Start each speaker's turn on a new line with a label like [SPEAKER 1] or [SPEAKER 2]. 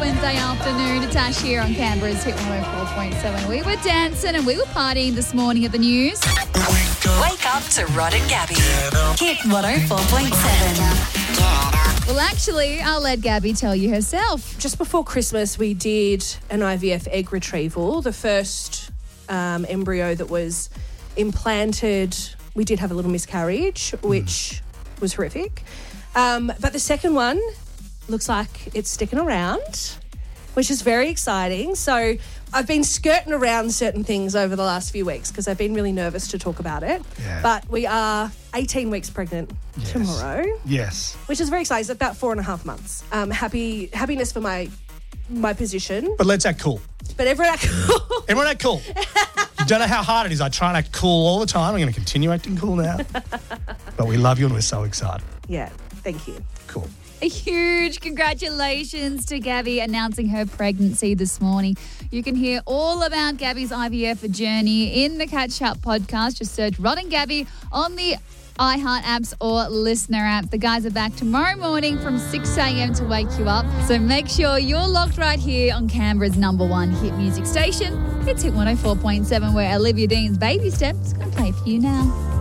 [SPEAKER 1] Wednesday afternoon. Tash here on Canberra's Hit 104.7. We were dancing and we were partying this morning at the news.
[SPEAKER 2] Wake up to Rod and Gabby. Hit 104.7.
[SPEAKER 1] Well, actually, I'll let Gabby tell you herself.
[SPEAKER 3] Just before Christmas, we did an IVF egg retrieval. The first embryo that was implanted, we did have a little miscarriage, which was horrific. But the second one looks like it's sticking around, which is very exciting. So I've been skirting around certain things over the last few weeks because I've been really nervous to talk about it.
[SPEAKER 4] Yeah.
[SPEAKER 3] But we are 18 weeks pregnant tomorrow.
[SPEAKER 4] Yes.
[SPEAKER 3] Which is very exciting. It's about 4.5 months. Happiness for my position.
[SPEAKER 4] But let's act cool.
[SPEAKER 3] But everyone act cool.
[SPEAKER 4] Everyone act cool. You don't know how hard it is. I try and act cool all the time. I'm going to continue acting cool now. But we love you and we're so excited.
[SPEAKER 3] Yeah, thank you.
[SPEAKER 4] Cool.
[SPEAKER 1] A huge congratulations to Gabby announcing her pregnancy this morning. You can hear all about Gabby's IVF journey in the Catch Up podcast. Just search Rod and Gabby on the iHeart apps or Listener app. The guys are back tomorrow morning from 6 a.m. to wake you up. So make sure you're locked right here on Canberra's #1 hit music station. It's Hit 104.7, where Olivia Dean's Baby Steps is going to play for you now.